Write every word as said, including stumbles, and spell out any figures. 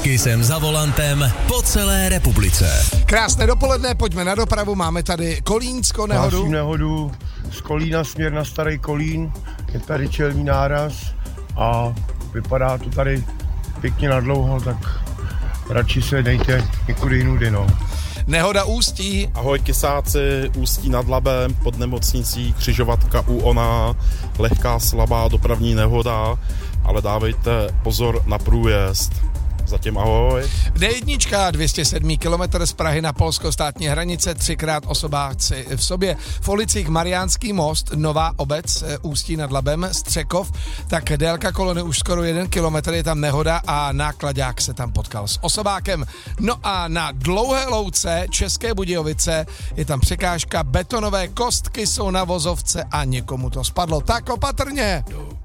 S Kissem za volantem po celé republice. Krásné dopoledne, pojďme na dopravu, máme tady Kolínsko nehodu. Hlásím nehodu z Kolína směr na Starý Kolín, je tady čelní náraz a vypadá to tady pěkně nadlouho, tak radši se dejte někudy jinudy, no. Nehoda Ústí. Ahoj Kisáci, Ústí nad Labem, pod nemocnicí, křižovatka u Ona, lehká slabá dopravní nehoda, ale dávejte pozor na průjezd. Zatím ahoj. dé jedna, dvě stě sedm kilometr z Prahy na polsko-státní hranice, třikrát osobáci v sobě. V ulicích Mariánský most, Nová Obec, Ústí nad Labem, Střekov, tak délka kolony už skoro jeden kilometr, je tam nehoda a nákladák se tam potkal s osobákem. No a na Dlouhé louce České Budějovice je tam překážka, betonové kostky jsou na vozovce a někomu to spadlo. Tak opatrně!